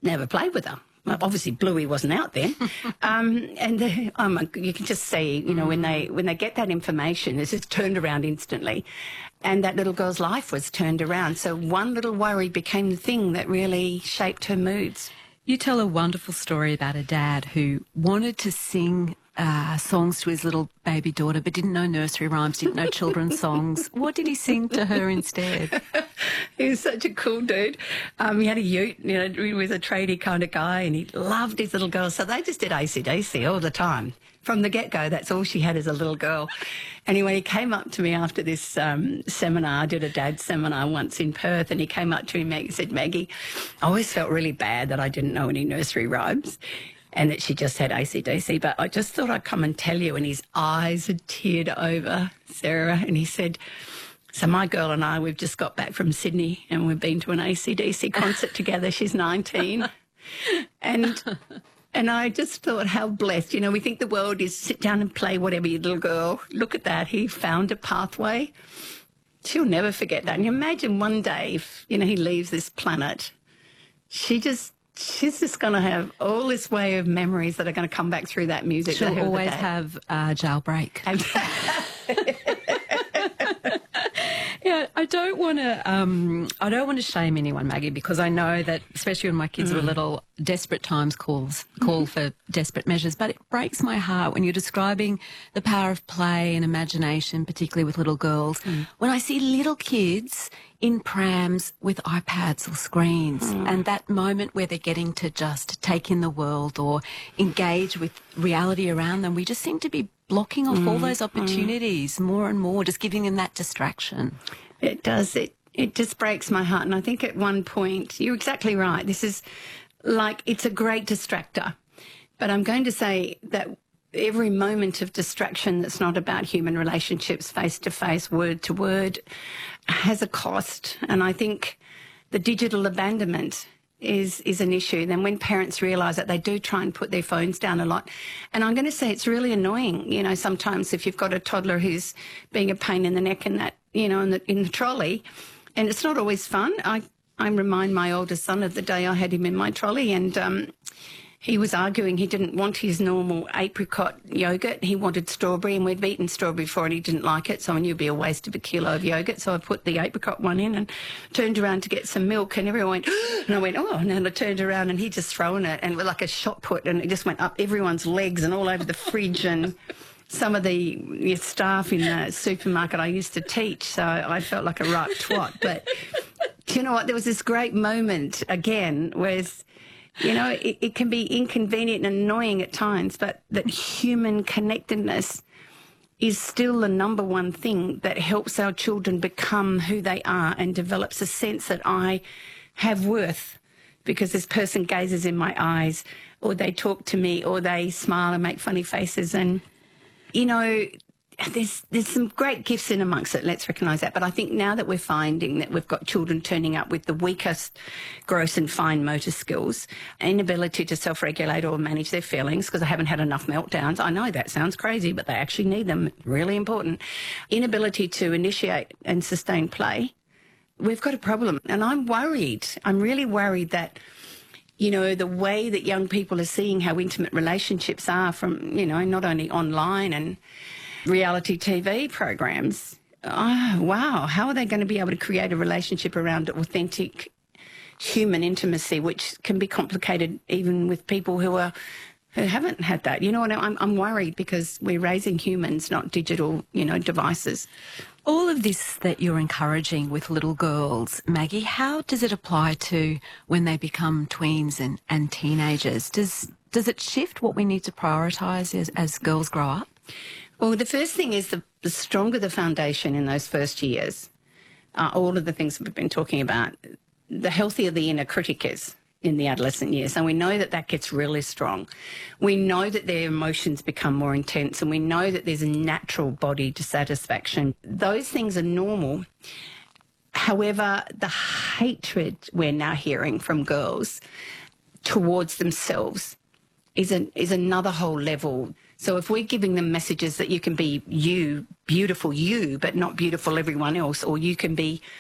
never played with her. Well, obviously, Bluey wasn't out then. You can just see, when they get that information, it's just turned around instantly. And that little girl's life was turned around. So one little worry became the thing that really shaped her moods. You tell a wonderful story about a dad who wanted to sing songs to his little baby daughter but didn't know nursery rhymes, didn't know children's songs. What did he sing to her instead? He was such a cool dude. He had a ute, he was a tradie kind of guy, and he loved his little girl. So they just did AC/DC all the time. From the get-go, that's all she had as a little girl. Anyway, he came up to me after this seminar. I did a dad seminar once in Perth, and he came up to me and said, Maggie, I always felt really bad that I didn't know any nursery rhymes and that she just had AC/DC, but I just thought I'd come and tell you. And his eyes had teared over, Sarah, and he said, so my girl and I, we've just got back from Sydney and we've been to an AC/DC concert together. She's 19. And I just thought, how blessed. We think the world is sit down and play whatever, your little girl. Look at that. He found a pathway. She'll never forget that. And you imagine one day if, he leaves this planet, she's just going to have all this way of memories that are going to come back through that music. She'll always have jailbreak. Yeah, I don't want to shame anyone, Maggie, because I know that, especially when my kids were little, desperate times call for desperate measures. But it breaks my heart when you're describing the power of play and imagination, particularly with little girls. When I see little kids in prams with iPads or screens, and that moment where they're getting to just take in the world or engage with reality around them, we just seem to be blocking off all those opportunities more and more, just giving them that distraction. It does. It just breaks my heart. And I think at one point, you're exactly right. This is it's a great distractor. But I'm going to say that every moment of distraction that's not about human relationships, face-to-face, word-to-word, has a cost. And I think the digital abandonment is an issue. Then when parents realise that, they do try and put their phones down a lot. And I'm going to say it's really annoying, sometimes if you've got a toddler who's being a pain in the neck in that, in the trolley, and it's not always fun. I remind my oldest son of the day I had him in my trolley, and he was arguing he didn't want his normal apricot yogurt. He wanted strawberry, and we'd eaten strawberry before and he didn't like it, so I knew it'd be a waste of a kilo of yogurt. So I put the apricot one in and turned around to get some milk, and everyone went, and I went, oh, and then I turned around and he'd just thrown it, and it was like a shot put, and it just went up everyone's legs and all over the fridge. And some of the staff in the supermarket I used to teach, so I felt like a right twat. But do you know what? There was this great moment again where it can be inconvenient and annoying at times, but that human connectedness is still the number one thing that helps our children become who they are and develops a sense that I have worth because this person gazes in my eyes, or they talk to me, or they smile and make funny faces. And, there's some great gifts in amongst it, let's recognise that. But I think now that we're finding that we've got children turning up with the weakest gross and fine motor skills, inability to self-regulate or manage their feelings because they haven't had enough meltdowns. I know that sounds crazy, but they actually need them, really important. Inability to initiate and sustain play. We've got a problem. And I'm worried. I'm really worried that the way that young people are seeing how intimate relationships are from, not only online and reality TV programs. Oh, wow. How are they going to be able to create a relationship around authentic human intimacy, which can be complicated even with people who haven't had that? I'm worried because we're raising humans, not digital, devices. All of this that you're encouraging with little girls, Maggie, how does it apply to when they become tweens and teenagers? Does it shift what we need to prioritise as girls grow up? Well, the first thing is the stronger the foundation in those first years, all of the things that we've been talking about, the healthier the inner critic is in the adolescent years. And we know that gets really strong. We know that their emotions become more intense, and we know that there's a natural body dissatisfaction. Those things are normal. However, the hatred we're now hearing from girls towards themselves is another whole level. So if we're giving them messages that you can be you, beautiful you, but not beautiful everyone else, or you can be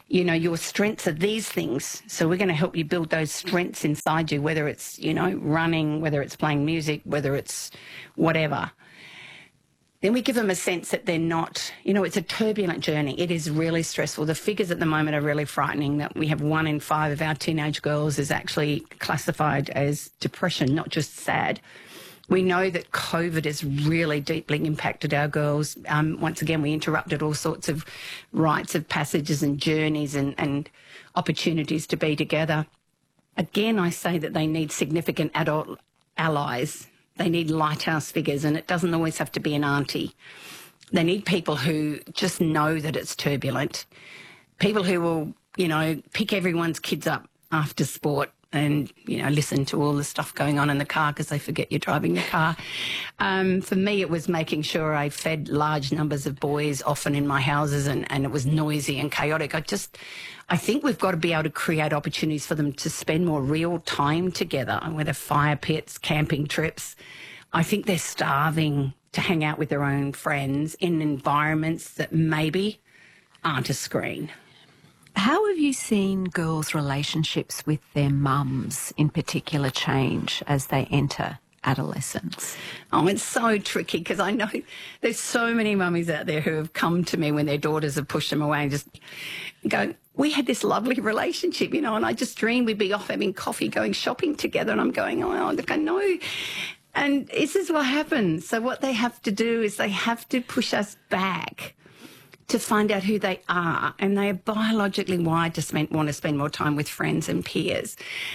you know, your strengths are these things. So we're going to help you build those strengths inside you, whether it's, you know, running, whether it's playing music, whether it's whatever. Then we give them a sense that they're not, you know, it's a turbulent journey. It is really stressful. The figures at the moment are really frightening, that we have 1 in 5 of our teenage girls is actually classified as depression, not just sad. We know that COVID has really deeply impacted our girls. Once again, we interrupted all sorts of rites of passages and journeys and opportunities to be together. Again, I say that they need significant adult allies. They need lighthouse figures, and it doesn't always have to be an auntie. They need people who just know that it's turbulent, people who will, you know, pick everyone's kids up after sport and, you know, listen to all the stuff going on in the car because they forget you're driving the car. For me, it was making sure I fed large numbers of boys often in my houses, and it was noisy and chaotic. I think we've got to be able to create opportunities for them to spend more real time together, whether fire pits, camping trips. I think they're starving to hang out with their own friends in environments that maybe aren't a screen. How have you seen girls' relationships with their mums in particular change as they enter adolescence? Oh, it's so tricky because I know there's so many mummies out there who have come to me when their daughters have pushed them away and just go, we had this lovely relationship, you know, and I just dreamed we'd be off having coffee, going shopping together. And I'm going, oh, look, I know. And this is what happens. So what they have to do is they have to push us back to find out who they are, and they are biologically wired to want to spend more time with friends and peers.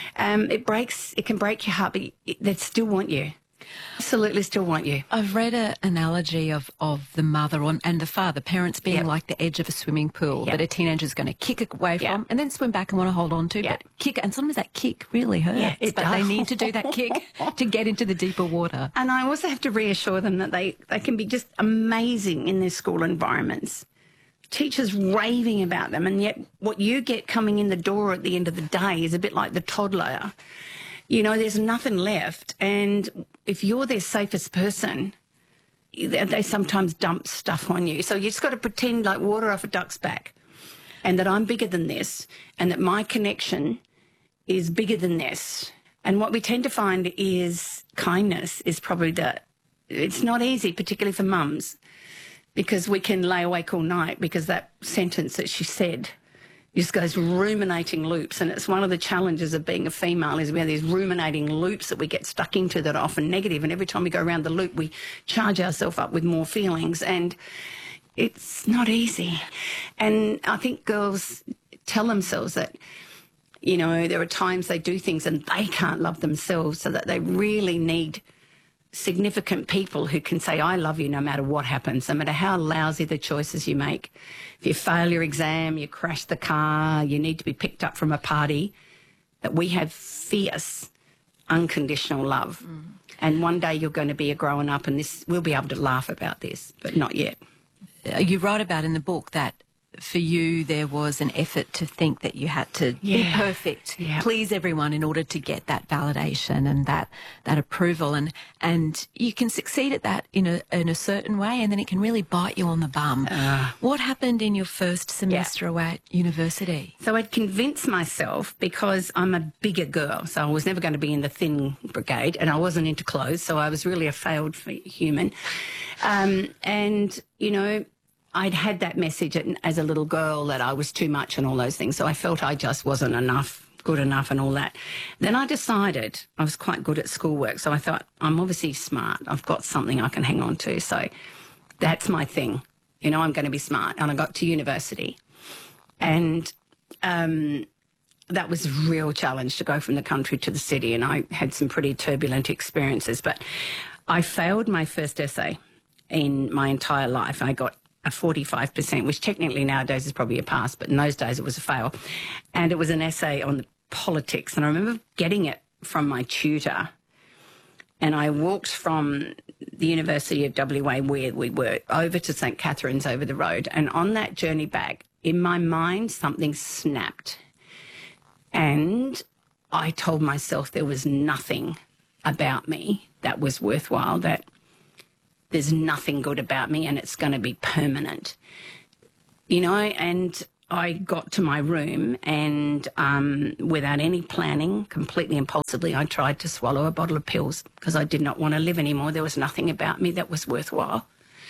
It can break your heart, but they still want you. Absolutely still want you. I've read an analogy of the mother and the father, parents being like the edge of a swimming pool that a teenager's going to kick away from and then swim back and want to hold on to, but kick, and sometimes that kick really hurts, but they need to do that kick to get into the deeper water. And I also have to reassure them that they can be just amazing in their school environments. Teachers raving about them, and yet what you get coming in the door at the end of the day is a bit like the toddler. You know, there's nothing left, and if you're their safest person, they sometimes dump stuff on you. So you just got to pretend like water off a duck's back, and that I'm bigger than this, and that my connection is bigger than this. And what we tend to find is kindness is probably it's not easy, particularly for mums, because we can lay awake all night because that sentence that she said just goes ruminating loops. And it's one of the challenges of being a female is we have these ruminating loops that we get stuck into that are often negative. And every time we go around the loop, we charge ourselves up with more feelings. And it's not easy. And I think girls tell themselves that, you know, there are times they do things and they can't love themselves, so that they really need significant people who can say, I love you no matter what happens, no matter how lousy the choices you make. If you fail your exam, you crash the car, you need to be picked up from a party, that we have fierce, unconditional love. And one day you're going to be a grown up, and we'll be able to laugh about this, but not yet. You write about in the book that for you there was an effort to think that you had to be perfect, please everyone in order to get that validation and that approval, and you can succeed at that in a certain way, and then it can really bite you on the bum. What happened in your first semester away at university? So I'd convinced myself, because I'm a bigger girl, so I was never going to be in the thin brigade, and I wasn't into clothes, so I was really a failed human. And, you know, I'd had that message as a little girl that I was too much and all those things. So I felt I just wasn't good enough and all that. Then I decided I was quite good at schoolwork. So I thought, I'm obviously smart. I've got something I can hang on to. So that's my thing. You know, I'm going to be smart. And I got to university. And that was a real challenge to go from the country to the city. And I had some pretty turbulent experiences. But I failed my first essay in my entire life. I got a 45%, which technically nowadays is probably a pass, but in those days it was a fail. And it was an essay on the politics. And I remember getting it from my tutor. And I walked from the University of WA, where we were, over to St Catherine's over the road. And on that journey back, in my mind, something snapped. And I told myself there was nothing about me that was worthwhile, that there's nothing good about me and it's going to be permanent. You know, and I got to my room and without any planning, completely impulsively, I tried to swallow a bottle of pills because I did not want to live anymore. There was nothing about me that was worthwhile.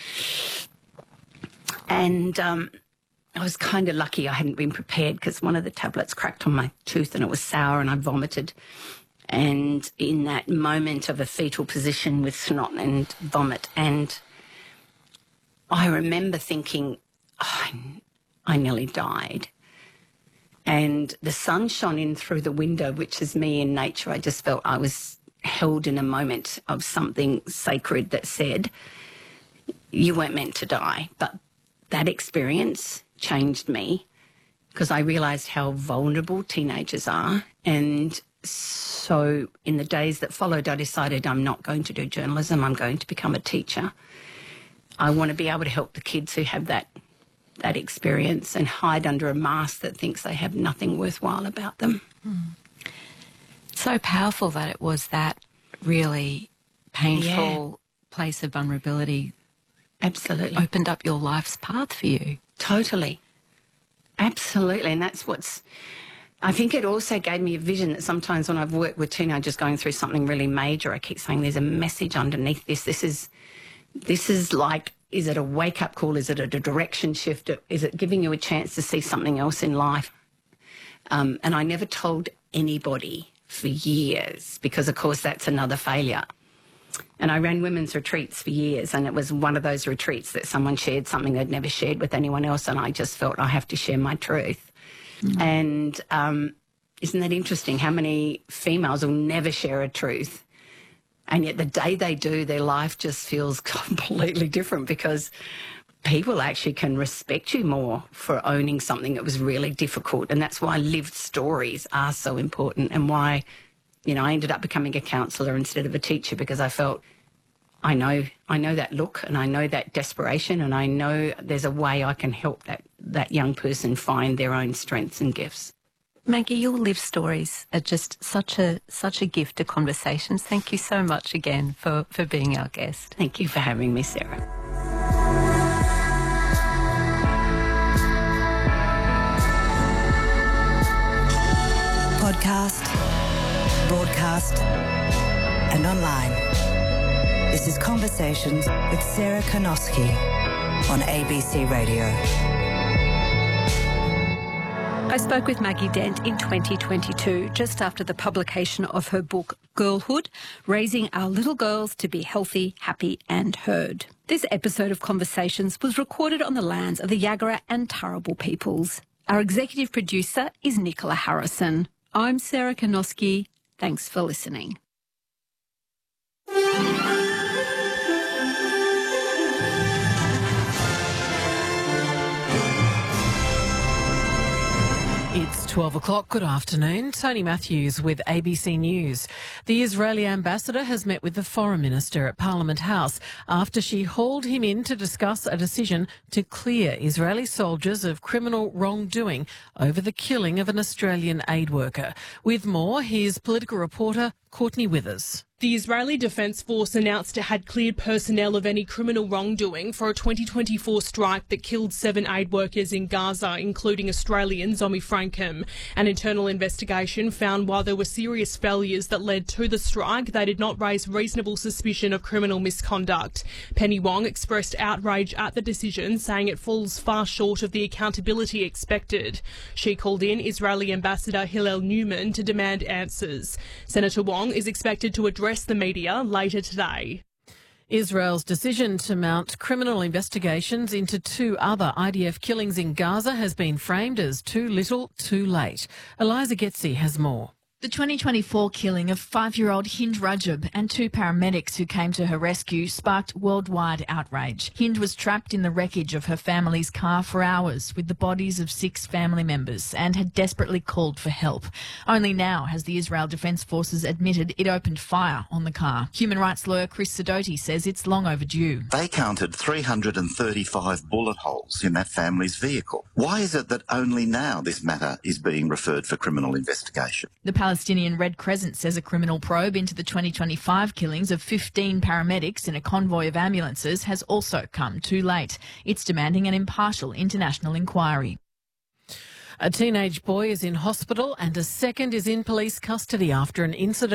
And I was kind of lucky I hadn't been prepared because one of the tablets cracked on my tooth and it was sour and I vomited. And in that moment of a fetal position with snot and vomit, and I remember thinking, I nearly died. And the sun shone in through the window, which is me in nature. I just felt I was held in a moment of something sacred that said, you weren't meant to die. But that experience changed me because I realised how vulnerable teenagers are. And so in the days that followed, I decided I'm not going to do journalism. I'm going to become a teacher. I want to be able to help the kids who have that experience and hide under a mask that thinks they have nothing worthwhile about them. So powerful that it was that really painful place of vulnerability. Absolutely. Opened up your life's path for you. Totally. Absolutely. And that's I think it also gave me a vision that sometimes when I've worked with teenagers going through something really major, I keep saying there's a message underneath this. This is like, is it a wake-up call? Is it a direction shift? Is it giving you a chance to see something else in life? And I never told anybody for years because, of course, that's another failure. And I ran women's retreats for years, and it was one of those retreats that someone shared something they'd never shared with anyone else, and I just felt I have to share my truth. And isn't that interesting how many females will never share a truth? And yet the day they do, their life just feels completely different because people actually can respect you more for owning something that was really difficult. And that's why lived stories are so important and why, I ended up becoming a counsellor instead of a teacher because I felt I know that look and I know that desperation and I know there's a way I can help that young person find their own strengths and gifts. Maggie, your live stories are just such a gift to conversations. Thank you so much again for being our guest. Thank you for having me, Sarah. Podcast, broadcast, and online. This is Conversations with Sarah Karnosky on ABC Radio. I spoke with Maggie Dent in 2022, just after the publication of her book, Girlhood, Raising Our Little Girls to Be Healthy, Happy and Heard. This episode of Conversations was recorded on the lands of the Yagara and Turrbal peoples. Our executive producer is Nicola Harrison. I'm Sarah Karnosky. Thanks for listening. It's 12 o'clock. Good afternoon. Tony Matthews with ABC News. The Israeli ambassador has met with the foreign minister at Parliament House after she hauled him in to discuss a decision to clear Israeli soldiers of criminal wrongdoing over the killing of an Australian aid worker. With more, here's political reporter Courtney Withers. The Israeli Defence Force announced it had cleared personnel of any criminal wrongdoing for a 2024 strike that killed 7 aid workers in Gaza, including Australian Zomi Frankham. An internal investigation found while there were serious failures that led to the strike, they did not raise reasonable suspicion of criminal misconduct. Penny Wong expressed outrage at the decision, saying it falls far short of the accountability expected. She called in Israeli Ambassador Hillel Newman to demand answers. Senator Wong is expected to address the media later today. Israel's decision to mount criminal investigations into 2 other IDF killings in Gaza has been framed as too little, too late. Eliza Getzi has more. The 2024 killing of 5-year-old Hind Rajab and 2 paramedics who came to her rescue sparked worldwide outrage. Hind was trapped in the wreckage of her family's car for hours with the bodies of 6 family members and had desperately called for help. Only now has the Israel Defence Forces admitted it opened fire on the car. Human rights lawyer Chris Sidoti says it's long overdue. They counted 335 bullet holes in that family's vehicle. Why is it that only now this matter is being referred for criminal investigation? The Palestinian Red Crescent says a criminal probe into the 2025 killings of 15 paramedics in a convoy of ambulances has also come too late. It's demanding an impartial international inquiry. A teenage boy is in hospital and a second is in police custody after an incident